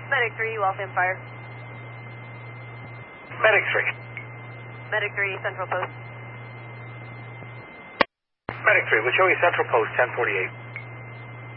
Medic 3, Waltham Fire. Medic 3. Medic 3, Central Post. Medic 3, Lachoia Central Post, 1048.